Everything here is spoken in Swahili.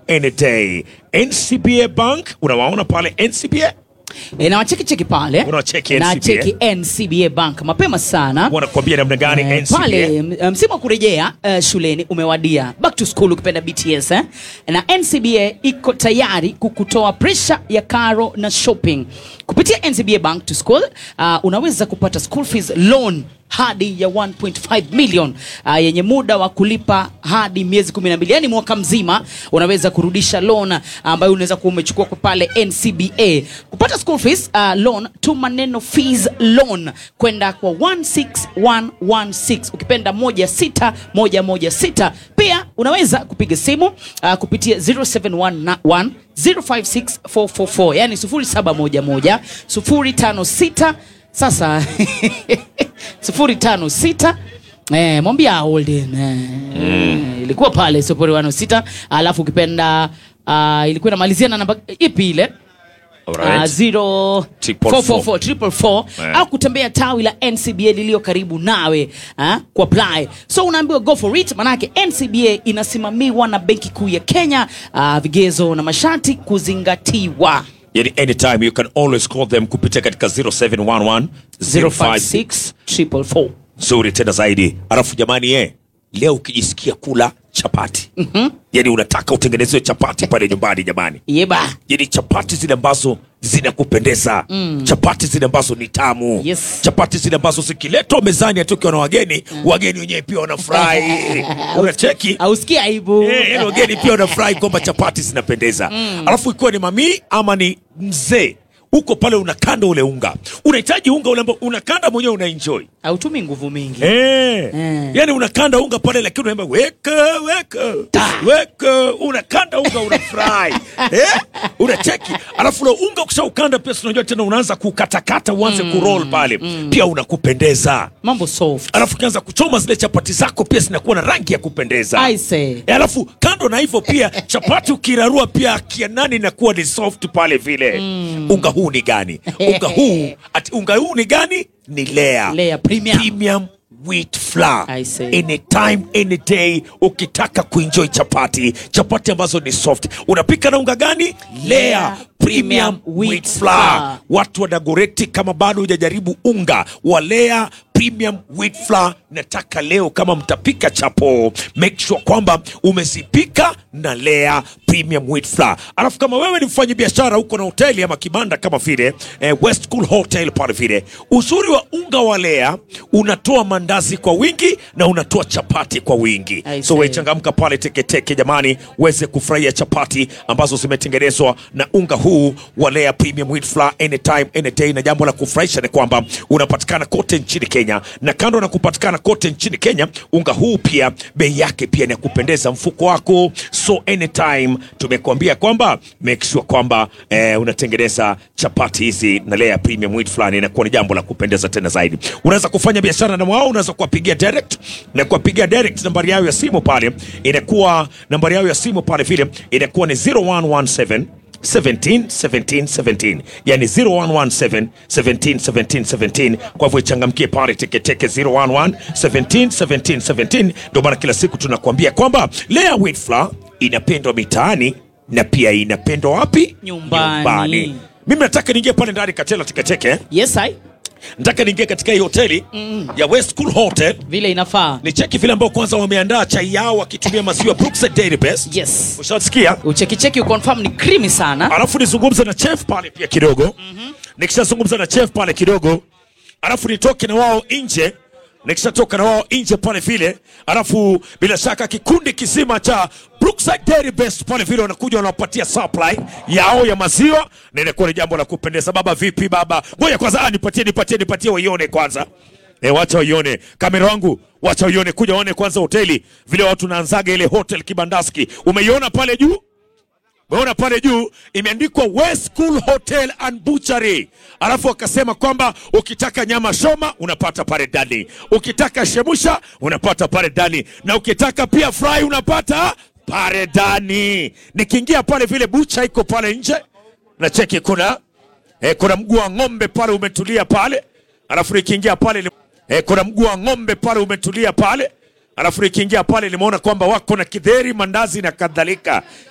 any day. NCBA Bank, unawaona pale NCBA? Na wacheki pale. Unacheki NCBA. Na cheki NCBA Bank mapema sana. Wanakuambia namna gani NCBA? Pale msimu wa kurejea shuleni umewadia. Back to school ukipenda BTS Na NCBA iko tayari kukutoa pressure ya karo na shopping. Kupitia NCBA Bank to School unaweza kupata school fees loan hadi ya 1.5 million yenye muda wa kulipa hadi miezi 12, yani mwaka mzima. Unaweza kurudisha loan ambayo unaweza kuwa umechukua kwa pale NCBA. Kupata school fees loan, tuma neno fees loan kwenda kwa 16116 ukipenda 16116. Pia unaweza kupiga simu kupitia 0711 056444, yani 0711 056 sasa 056 mwambia Holden ilikuwa pale 016, alafu ukipenda ilikuwa inamalizia na namba ipi ile? 0444 au kutembea tawi la NCBA lililo karibu nawe ku apply. So unaambiwa go for it, manake NCBA inasimamiwa na Benki Kuu ya Kenya, vigezo na masharti kuzingatiwa. Yani anytime you can always call them kupitia katika 0711 056 444. Nzuri tena zaidi. Alafu jamani leo ukijisikia kula chapati. Yani unataka utengenezwe chapati pale nyumbani jamani. Yeba. Yani chapati zile ambazo zinakupendeza. Chapati zile ambazo ni tamu. Yes. Chapati zile ambazo zikiletwa mezani atokiwa na wageni, wageni wenyewe pia wanafurahi. Unacheki? Ausikia aibu. Wageni pia wanafurahi kwamba chapati zinapendeza. Alafu ikiwa ni mami ama ni mzee, uko pale unakanda ule unga. Unahitaji unga ule ambao unakanda mwenyewe unaenjoy. Hautumi nguvu mingi. Yani unakanda unga pale lakini unaimba weka unakanda unga unafurahi. Unacheki. Alafu ule unga ukishaukanda pia unajua tena unaanza kukatakata uanze kuroll pale. Pia unakupendeza. Mambo soft. Alafu ukianza kuchoma zile chapati zako pia zinakuwa na rangi ya kupendeza. I say. Alafu kando na hivyo pia chapati ukirarua pia kianani inakuwa ni soft pale vile. Unga huu ni gani? Unga huu ni gani? Ni Lea Premium Wheat Flour. Anytime, any day, ukitaka kuenjoy chapati ambazo ni soft. Unapika na unga gani? Lea Premium Wheat Flour. Watu wa Dagoretti, kama bado hujajaribu unga wa Lea Premium Wheat Flour, nataka leo kama mtapika chapo, make sure kwamba umezipika na Lea Premium Wheat Flour. Alafu kama wewe ni mfanya biashara huko na hoteli ama kibanda kama vile West Cool Hotel pale vile, uzuri wa unga wa Lea, unatoa mandazi kwa wingi na unatoa chapati kwa wingi. So wewe changamka pale Teke jamani, uweze kufurahia chapati ambazo zimetengenezwa na unga huu wa Lea Premium Wheat Flour anytime, any day. Na jambo la kufurahisha ni kwamba unapatikana kote nchini Kenya, na kando na kupatikana kote nchini Kenya, unga huu pia bei yake pia ni kupendeza mfuko wako. So anytime tumekuambia kwamba make sure kwamba unatengeneza chapati hizi na Lea Premium Wheat Flour, inakuwa ni jambo la kupendeza tena zaidi. Unaweza kufanya biashara na wao, unaweza kuwapigia direct, na kuwapigia direct nambari yao ya simu pale inakuwa nambari yao ya simu pale vile inakuwa ni 0117 17 yani 0117 17 Kwa hivyo changamkie pale Teke 011 17 ndio maana kila siku tunakuambia kwamba Lea Wheat Flour inapendwa mitaani na pia inapendwa wapi? Nyumbani. Mimi nataka niingie pale ndani Katela Teke. Yes I. Nataka niingie katika hii hoteli ya West Cool Hotel. Vile inafaa. Ni cheki vile ambao kwanza wameandaa chai yao wakitumia maziwa Brookside Dairy Best. Yes. Ushasikia? Ucheki uconfirm ni creamy sana. Alafu nizungumze na chef pale pia kidogo. Nikishazungumza na chef pale kidogo, alafu nitoke na wao nje. Nikishatoka na wao nje pale vile, alafu bila shaka kikundi kizima cha Brookside Dairy Best pale vile wanakuja wanapatia supply yao ya maziwa, na inakuwa ni jambo la kupendeza. Baba vipi baba? Ngoja kwanza nipatie waione kwanza. Wacha waione. Kamera wangu, wacha waione, kuja waone kwanza hoteli vile watu naanzaga ile hotel Kibandaski. Umeiona pale juu? Umeona pale juu imeandikwa West Cool Hotel and Butchery. Alafu wakasema kwamba ukitaka nyama shoma unapata pale ndani, ukitaka shemusha unapata pale ndani, na ukitaka pia fry unapata pale ndani. Nikiingia pale vile bucha iko pale nje, na cheki kuna mguu wa ng'ombe pale umetulia pale. Alafu nikiingia pale kuna mguu wa ng'ombe pale umetulia pale. Alafu nikiingia pale nimeona kwamba wako na kidheri, mandazi na kadhalika.